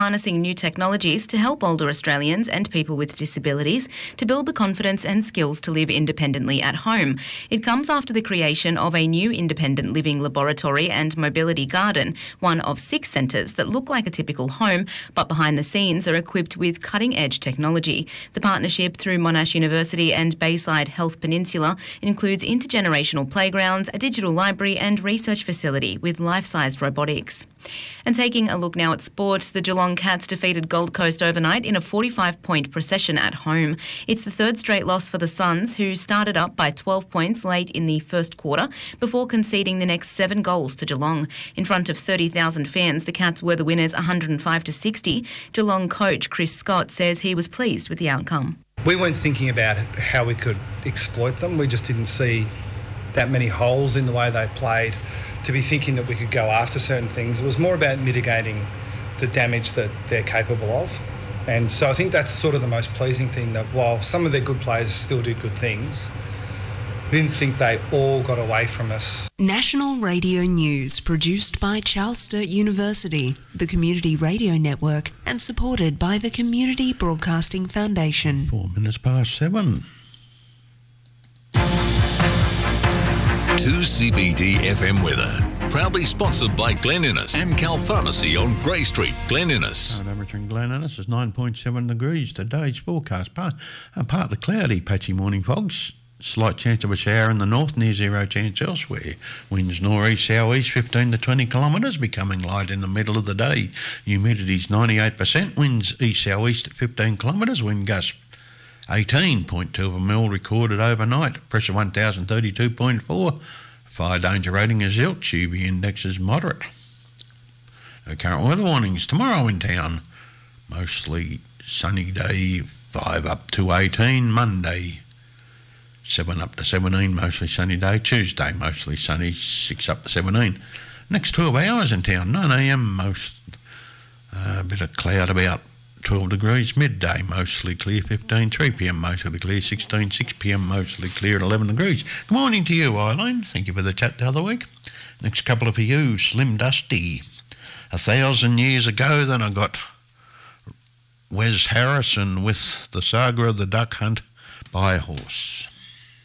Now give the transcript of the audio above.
harnessing new technologies to help older Australians and people with disabilities to build the confidence and skills to live independently at home. It comes after the creation of a new independent living laboratory and mobility garden, one of 6 centres that look like a typical home, but behind the scenes are equipped with cutting-edge technology. The partnership through Monash University and Bayside Health Peninsula includes intergenerational playgrounds, a digital library and research facility with life-sized robotics. And taking a look now at sport, the Geelong Cats defeated Gold Coast overnight in a 45-point procession at home. It's the 3rd straight loss for the Suns, who started up by 12 points late in the first quarter before conceding the next 7 goals to Geelong. In front of 30,000 fans, the Cats were the winners 105-60. Geelong coach Chris Scott says he was pleased with the outcome. We weren't thinking about how we could exploit them. We just didn't see that many holes in the way they played to be thinking that we could go after certain things. It was more about mitigating the damage that they're capable of. And so I think that's sort of the most pleasing thing, that while some of their good players still did good things, we didn't think they all got away from us. National Radio News, produced by Charles Sturt University, the Community Radio Network, and supported by the Community Broadcasting Foundation. 4 minutes past 7. 2CBD FM weather. Proudly sponsored by Glen Innes and Cal Pharmacy on Grey Street, Glen Innes. Current average in Glen Innes is 9.7 degrees. Today's forecast partly cloudy, patchy morning fogs. Slight chance of a shower in the north, near 0 chance elsewhere. Winds north-east, south-east, 15 to 20 kilometres, becoming light in the middle of the day. Humidity's 98%. Winds east-south-east at 15 kilometres. Wind gusts 18.2 of a mil recorded overnight. Pressure 1032.4. Fire danger rating is zilch. UV index is moderate. Current weather warnings. Tomorrow in town, mostly sunny day, 5 up to 18. Monday, 7 up to 17, mostly sunny day. Tuesday, mostly sunny, 6 up to 17. Next 12 hours in town, 9 a.m, a bit of cloud about 12 degrees. Midday, mostly clear, 15. 3 p.m, mostly clear, 16. 6 p.m, mostly clear at 11 degrees. Good morning to you, Eileen. Thank you for the chat the other week. Next couple are for you, Slim Dusty. 1,000 years ago, then I got Wes Harrison with The Saga of the Duck Hunt by Horse.